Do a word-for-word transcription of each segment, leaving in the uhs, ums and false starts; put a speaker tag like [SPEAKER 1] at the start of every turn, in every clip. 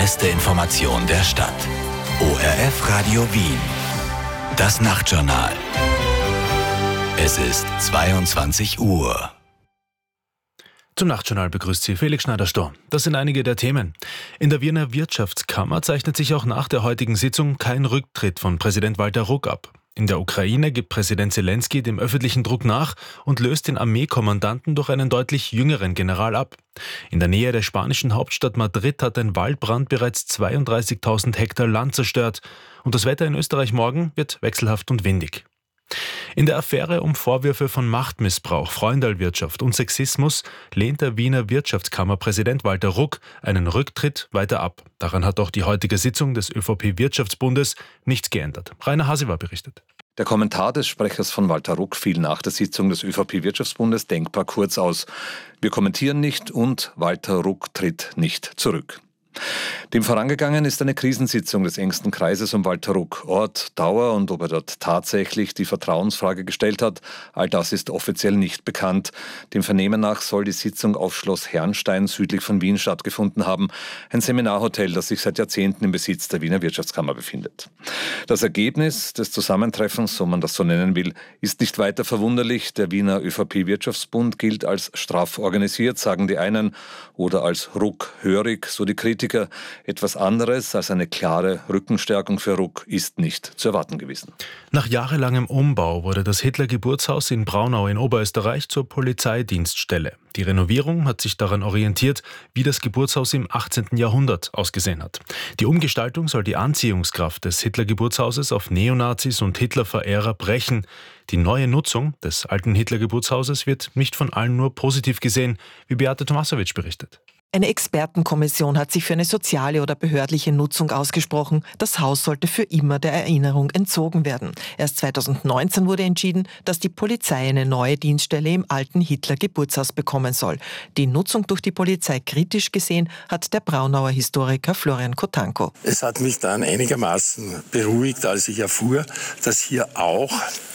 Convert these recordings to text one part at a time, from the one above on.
[SPEAKER 1] beste Information der Stadt. O R F Radio Wien. Das Nachtjournal. Es ist zweiundzwanzig Uhr.
[SPEAKER 2] Zum Nachtjournal begrüßt Sie Felix Schneider-Stor. Das sind einige der Themen. In der Wiener Wirtschaftskammer zeichnet sich auch nach der heutigen Sitzung kein Rücktritt von Präsident Walter Ruck ab. In der Ukraine gibt Präsident Zelensky dem öffentlichen Druck nach und löst den Armeekommandanten durch einen deutlich jüngeren General ab. In der Nähe der spanischen Hauptstadt Madrid hat ein Waldbrand bereits zweiunddreißigtausend Hektar Land zerstört. Und das Wetter in Österreich morgen wird wechselhaft und windig. In der Affäre um Vorwürfe von Machtmissbrauch, Freundalwirtschaft und Sexismus lehnt der Wiener Wirtschaftskammerpräsident Walter Ruck einen Rücktritt weiter ab. Daran hat auch die heutige Sitzung des ÖVP-Wirtschaftsbundes nichts geändert. Rainer Hasewa berichtet.
[SPEAKER 3] Der Kommentar des Sprechers von Walter Ruck fiel nach der Sitzung des ÖVP-Wirtschaftsbundes denkbar kurz aus. Wir kommentieren nicht und Walter Ruck tritt nicht zurück. Dem vorangegangen ist eine Krisensitzung des engsten Kreises um Walter Ruck. Ort, Dauer und ob er dort tatsächlich die Vertrauensfrage gestellt hat, all das ist offiziell nicht bekannt. Dem Vernehmen nach soll die Sitzung auf Schloss Herrnstein südlich von Wien stattgefunden haben, ein Seminarhotel, das sich seit Jahrzehnten im Besitz der Wiener Wirtschaftskammer befindet. Das Ergebnis des Zusammentreffens, so man das so nennen will, ist nicht weiter verwunderlich. Der Wiener ÖVP-Wirtschaftsbund gilt als straff organisiert, sagen die einen, oder als ruckhörig, so die Kritiker. Etwas anderes als eine klare Rückenstärkung für Ruck ist nicht zu erwarten gewesen.
[SPEAKER 2] Nach jahrelangem Umbau wurde das Hitler-Geburtshaus in Braunau in Oberösterreich zur Polizeidienststelle. Die Renovierung hat sich daran orientiert, wie das Geburtshaus im achtzehnten Jahrhundert ausgesehen hat. Die Umgestaltung soll die Anziehungskraft des Hitler-Geburtshauses auf Neonazis und Hitler-Verehrer brechen. Die neue Nutzung des alten Hitler-Geburtshauses wird nicht von allen nur positiv gesehen, wie Beate Tomasowitsch berichtet.
[SPEAKER 4] Eine Expertenkommission hat sich für eine soziale oder behördliche Nutzung ausgesprochen. Das Haus sollte für immer der Erinnerung entzogen werden. Erst zweitausendneunzehn wurde entschieden, dass die Polizei eine neue Dienststelle im alten Hitler-Geburtshaus bekommen soll. Die Nutzung durch die Polizei kritisch gesehen hat der Braunauer Historiker Florian Kotanko.
[SPEAKER 5] Es hat mich dann einigermaßen beruhigt, als ich erfuhr, dass hier auch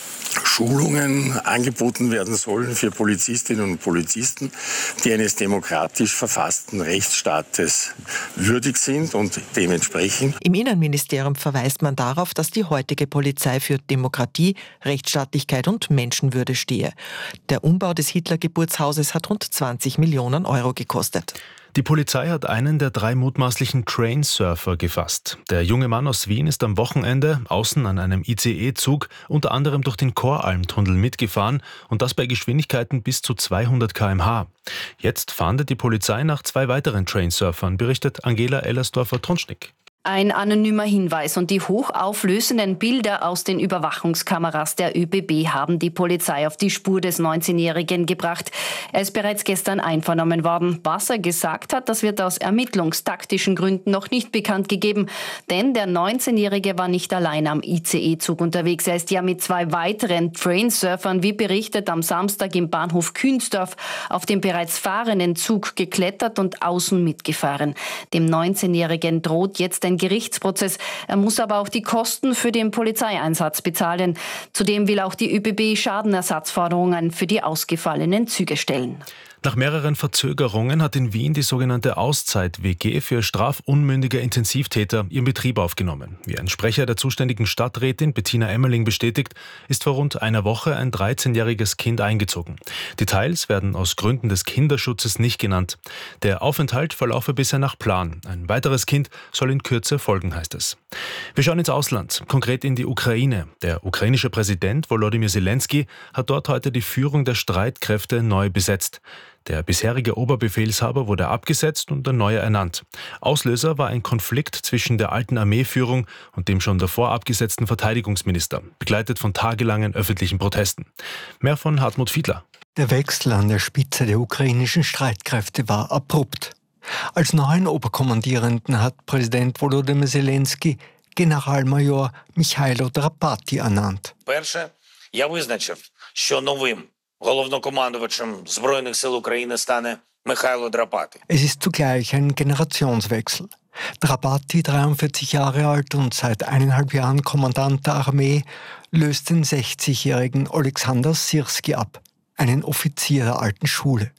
[SPEAKER 5] Schulungen angeboten werden sollen für Polizistinnen und Polizisten, die eines demokratisch verfassten Rechtsstaates würdig sind und dementsprechend.
[SPEAKER 4] Im Innenministerium verweist man darauf, dass die heutige Polizei für Demokratie, Rechtsstaatlichkeit und Menschenwürde stehe. Der Umbau des Hitler-Geburtshauses hat rund zwanzig Millionen Euro gekostet.
[SPEAKER 2] Die Polizei hat einen der drei mutmaßlichen Trainsurfer gefasst. Der junge Mann aus Wien ist am Wochenende außen an einem I C E-Zug unter anderem durch den Koralmtunnel mitgefahren und das bei Geschwindigkeiten bis zu zweihundert Kilometer pro Stunde. Jetzt fahndet die Polizei nach zwei weiteren Trainsurfern, berichtet Angela Ellersdorfer-Tronschnick.
[SPEAKER 6] Ein anonymer Hinweis und die hochauflösenden Bilder aus den Überwachungskameras der ÖBB haben die Polizei auf die Spur des neunzehnjährigen gebracht. Er ist bereits gestern einvernommen worden. Was er gesagt hat, das wird aus ermittlungstaktischen Gründen noch nicht bekannt gegeben. Denn der neunzehnjährige war nicht allein am I C E-Zug unterwegs. Er ist ja mit zwei weiteren Trainsurfern, wie berichtet, am Samstag im Bahnhof Künsdorf auf den bereits fahrenden Zug geklettert und außen mitgefahren. Dem neunzehnjährigen droht jetzt ein Gerichtsprozess. Er muss aber auch die Kosten für den Polizeieinsatz bezahlen. Zudem will auch die ÖBB Schadenersatzforderungen für die ausgefallenen Züge stellen.
[SPEAKER 2] Nach mehreren Verzögerungen hat in Wien die sogenannte Auszeit-W G für strafunmündige Intensivtäter ihren Betrieb aufgenommen. Wie ein Sprecher der zuständigen Stadträtin Bettina Emmerling bestätigt, ist vor rund einer Woche ein dreizehnjähriges Kind eingezogen. Details werden aus Gründen des Kinderschutzes nicht genannt. Der Aufenthalt verlaufe bisher nach Plan. Ein weiteres Kind soll in Kürze folgen, heißt es. Wir schauen ins Ausland, konkret in die Ukraine. Der ukrainische Präsident Volodymyr Zelensky hat dort heute die Führung der Streitkräfte neu besetzt. Der bisherige Oberbefehlshaber wurde abgesetzt und ein neuer ernannt. Auslöser war ein Konflikt zwischen der alten Armeeführung und dem schon davor abgesetzten Verteidigungsminister, begleitet von tagelangen öffentlichen Protesten. Mehr von Hartmut Fiedler.
[SPEAKER 7] Der Wechsel an der Spitze der ukrainischen Streitkräfte war abrupt. Als neuen Oberkommandierenden hat Präsident Volodymyr Zelensky Generalmajor Michailo Drapati ernannt.
[SPEAKER 8] Перше, я визначив, що новим головнокомандувачем Збройних сил України стане Михайло Драпати.
[SPEAKER 7] Es ist zugleich ein Generationswechsel. Drapati, dreiundvierzig Jahre alt und seit eineinhalb Jahren Kommandant der Armee, löst den sechzigjährigen Oleksandr Syrski ab, einen Offizier der alten Schule.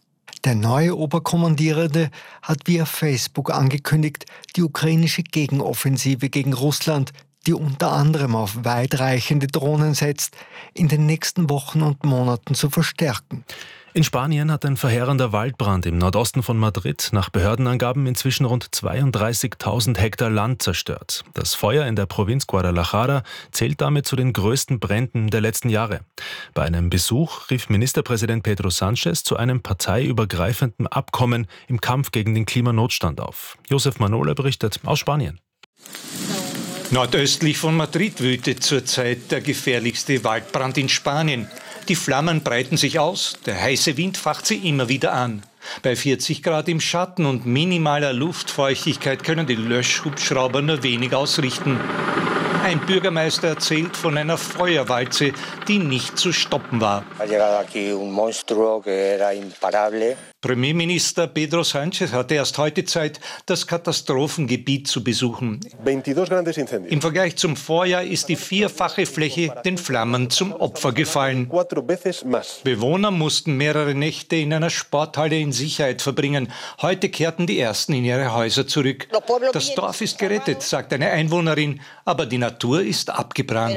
[SPEAKER 7] Der neue Oberkommandierende hat via Facebook angekündigt, die ukrainische Gegenoffensive gegen Russland, die unter anderem auf weitreichende Drohnen setzt, in den nächsten Wochen und Monaten zu verstärken.
[SPEAKER 2] In Spanien hat ein verheerender Waldbrand im Nordosten von Madrid nach Behördenangaben inzwischen rund zweiunddreißigtausend Hektar Land zerstört. Das Feuer in der Provinz Guadalajara zählt damit zu den größten Bränden der letzten Jahre. Bei einem Besuch rief Ministerpräsident Pedro Sánchez zu einem parteiübergreifenden Abkommen im Kampf gegen den Klimanotstand auf. Josef Manola berichtet aus Spanien.
[SPEAKER 9] Nordöstlich von Madrid wütet zurzeit der gefährlichste Waldbrand in Spanien. Die Flammen breiten sich aus, der heiße Wind facht sie immer wieder an. Bei vierzig Grad im Schatten und minimaler Luftfeuchtigkeit können die Löschhubschrauber nur wenig ausrichten. Ein Bürgermeister erzählt von einer Feuerwalze, die nicht zu stoppen war. Premierminister Pedro Sánchez hatte erst heute Zeit, das Katastrophengebiet zu besuchen. Im Vergleich zum Vorjahr ist die vierfache Fläche den Flammen zum Opfer gefallen. Bewohner mussten mehrere Nächte in einer Sporthalle in Sicherheit verbringen. Heute kehrten die Ersten in ihre Häuser zurück. Das Dorf ist gerettet, sagt eine Einwohnerin, aber die Natur ist abgebrannt.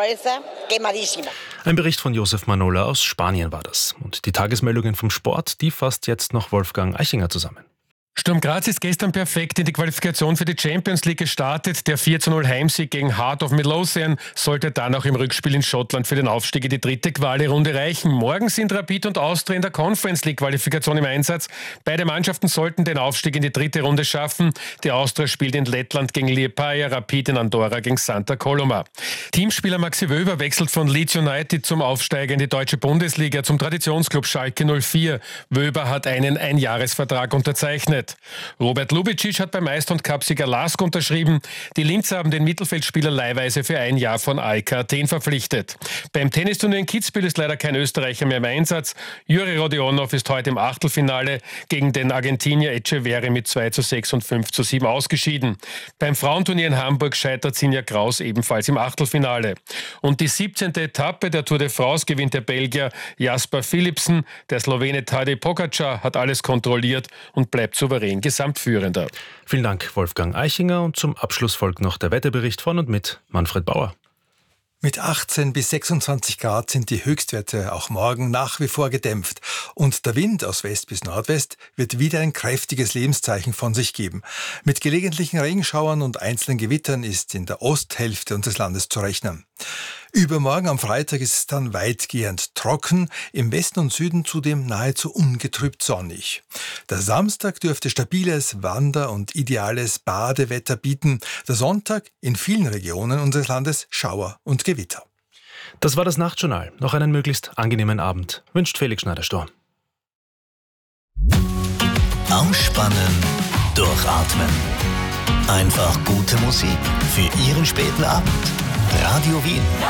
[SPEAKER 2] Ein Bericht von Josef Manola aus Spanien war das. Und die Tagesmeldungen vom Sport, die fasst jetzt noch Wolfgang Eichinger zusammen.
[SPEAKER 10] Sturm Graz ist gestern perfekt in die Qualifikation für die Champions League gestartet. Der vier zu null Heimsieg gegen Heart of Midlothian sollte dann auch im Rückspiel in Schottland für den Aufstieg in die dritte Quali-Runde reichen. Morgen sind Rapid und Austria in der Conference League-Qualifikation im Einsatz. Beide Mannschaften sollten den Aufstieg in die dritte Runde schaffen. Die Austria spielt in Lettland gegen Liepaja, Rapid in Andorra gegen Santa Coloma. Teamspieler Maxi Wöber wechselt von Leeds United zum Aufsteiger in die deutsche Bundesliga, zum Traditionsclub Schalke null vier. Wöber hat einen Einjahresvertrag unterzeichnet. Robert Lubicic hat beim Meister- und Cupsieger Lask unterschrieben. Die Linzer haben den Mittelfeldspieler leihweise für ein Jahr von A E K Athen verpflichtet. Beim Tennisturnier in Kitzbühel ist leider kein Österreicher mehr im Einsatz. Juri Rodionov ist heute im Achtelfinale gegen den Argentinier Echeverri mit zwei zu sechs und fünf zu sieben ausgeschieden. Beim Frauenturnier in Hamburg scheitert Sinja Kraus ebenfalls im Achtelfinale. Und die siebzehnte Etappe der Tour de France gewinnt der Belgier Jasper Philipsen. Der Slowene Tadej Pogačar hat alles kontrolliert und bleibt souverän Gesamtführender.
[SPEAKER 2] Vielen Dank, Wolfgang Eichinger. Und zum Abschluss folgt noch der Wetterbericht von und mit Manfred Bauer.
[SPEAKER 11] Mit achtzehn bis sechsundzwanzig Grad sind die Höchstwerte auch morgen nach wie vor gedämpft. Und der Wind aus West bis Nordwest wird wieder ein kräftiges Lebenszeichen von sich geben. Mit gelegentlichen Regenschauern und einzelnen Gewittern ist in der Osthälfte unseres Landes zu rechnen. Übermorgen am Freitag ist es dann weitgehend trocken, im Westen und Süden zudem nahezu ungetrübt sonnig. Der Samstag dürfte stabiles Wander- und ideales Badewetter bieten. Der Sonntag in vielen Regionen unseres Landes Schauer und Gewitter.
[SPEAKER 2] Das war das Nachtjournal. Noch einen möglichst angenehmen Abend. Wünscht Felix Schneider-Stor.
[SPEAKER 1] Ausspannen, durchatmen. Einfach gute Musik für Ihren späten Abend. Radio Wien.